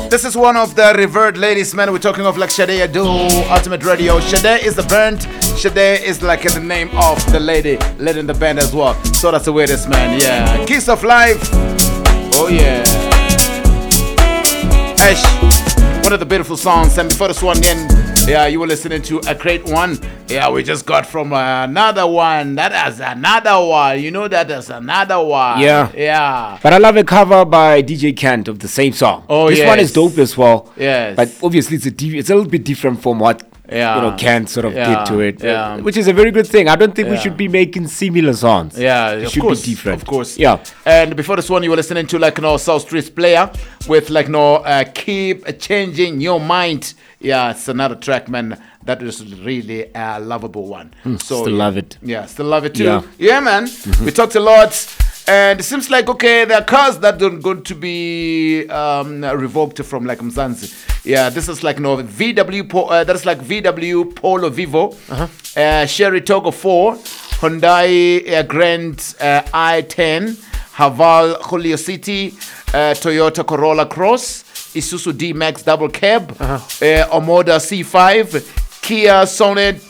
This is one of the revered ladies, man. We're talking of like Sade Adu, Ultimate Radio. Sade is the band. Sade is like the name of the lady leading the band as well. So that's the way it is, man. Yeah. Kiss of Life. Oh, yeah. Ash, one of the beautiful songs. And before this one, then, yeah, you were listening to a great one. Yeah, we just got from another one. That is another one. You know that is another one. Yeah. Yeah. But I love a cover by DJ Kent of the same song. Oh, this one is dope as well. Yes. But obviously it's a little bit different from what Kent sort of did to it. Yeah. Which is a very good thing. I don't think we should be making similar songs. Yeah, it of should course, be different. Of course. Yeah. And before this one, you were listening to like South Street's Player with like Keep Changing Your Mind. Yeah, it's another track, man. That is really a lovable one. So still love it. Yeah, still love it too. Yeah, man. Mm-hmm. We talked a lot. And it seems like, okay, there are cars that are going to be revoked from like Mzansi. Yeah, this is like VW, that is like VW Polo Vivo, Chery Togo 4, Hyundai Grand i10, Haval Julio City, Toyota Corolla Cross, Isuzu D-Max Double Cab, Omoda C5, Kia Sonet,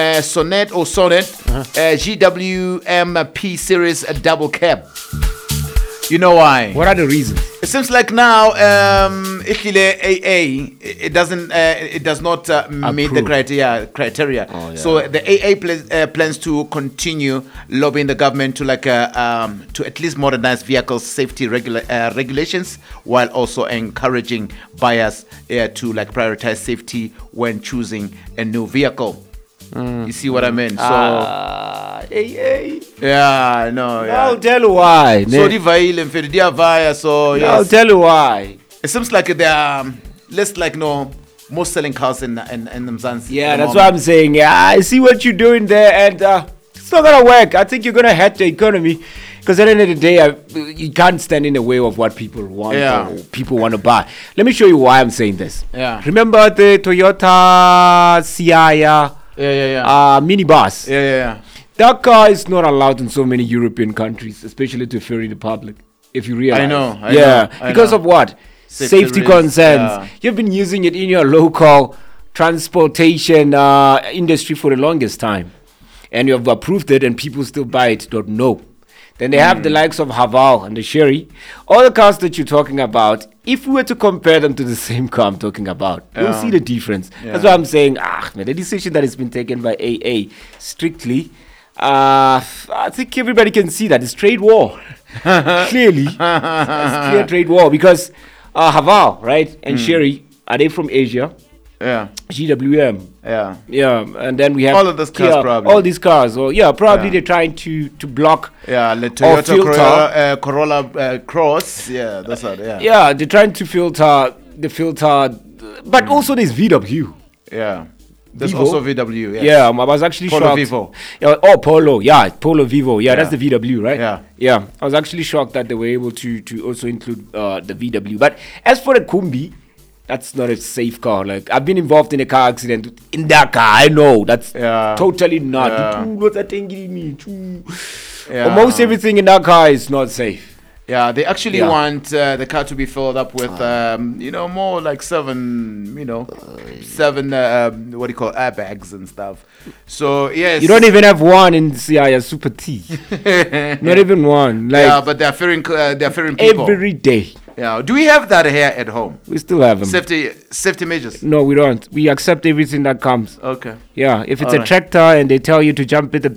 GWM P Series Double Cab. You know why? What are the reasons? It seems like now Ikhile AA it does not meet the criteria. Oh, yeah. So the AA plans to continue lobbying the government to to at least modernize vehicle safety regulations, while also encouraging buyers to prioritize safety when choosing a new vehicle. You see what I mean? So, yeah, I know. Yeah. I'll tell you why. So yes. I'll tell you why. It seems like they are less most selling cars in Mzansi. Yeah, that's what I'm saying. Yeah, I see what you're doing there, and it's not gonna work. I think you're gonna hurt the economy. Because at the end of the day, you can't stand in the way of what people want or people want to buy. Let me show you why I'm saying this. Yeah. Remember the Toyota Siaya minibus? Yeah. That car is not allowed in so many European countries, especially to ferry the public, if you realize. I know. Because of what? Safety concerns. Yeah. You've been using it in your local transportation industry for the longest time. And you have approved it and people still buy it, don't know. Then they have the likes of Haval and the Chery. All the cars that you're talking about, if we were to compare them to the same car I'm talking about, you'll see the difference. Yeah. That's why I'm saying, man, the decision that has been taken by AA strictly, I think everybody can see that it's trade war. Clearly, it's clear trade war because Haval, right, and Chery, are they from Asia? Yeah. GWM. Yeah. And then we have all of these cars, probably. All these cars. So probably they're trying to block. Yeah, the Toyota Corolla Cross. Yeah, that's what. Yeah, they're trying to filter the filter, but also there's VW. Yeah. There's also VW. Yes. Yeah, I was actually Polo shocked. Vivo. Polo. Yeah, Polo Vivo. Yeah, that's the VW, right? Yeah. I was actually shocked that they were able to also include the VW. But as for the Kumbi, that's not a safe car. Like, I've been involved in a car accident in that car. I know that's totally not. Almost everything in that car is not safe. Yeah, they actually want the car to be filled up with, more like seven airbags and stuff. So, yes. You don't even have one in CIA Super T. Not even one. But they're fearing people. Every day. Yeah. Do we have that here at home? We still have them. Safety measures? No, we don't. We accept everything that comes. Okay. Yeah. If it's a tractor and they tell you to jump in the